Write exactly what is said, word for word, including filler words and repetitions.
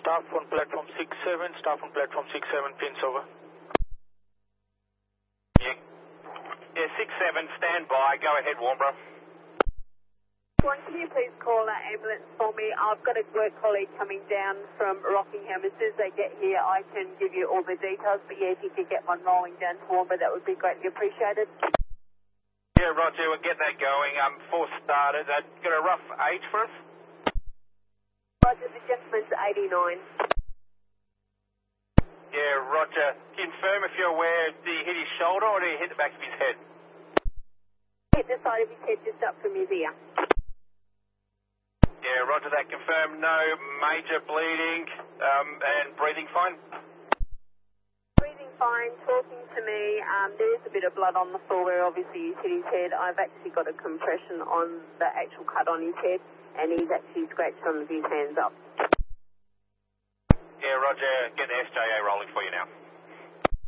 staff on platform six seven, staff on platform six seven, pins over. Yeah, yeah six seven, stand by, go ahead, Warnbro. One, can you please call an ambulance for me? I've got a work colleague coming down from Rockingham. As soon as they get here, I can give you all the details. But yeah, if you could get one rolling down to Warnbro, that would be greatly appreciated. Yeah, Roger, we'll get that going. Um, for starters, uh, got a rough age for us? Roger, the gentleman's eighty-nine. Yeah, Roger. Confirm if you're aware, did he hit his shoulder or did he hit the back of his head? Hit the side of his head just up from his ear. Yeah, Roger that. Confirm no major bleeding um, and breathing fine? Breathing fine, talking to me. Um, there is a bit of blood on the floor where obviously he's hit his head. I've actually got a compression on the actual cut on his head, and he's actually scratched some of his hands up. Yeah, Roger. Get the S J A rolling for you now.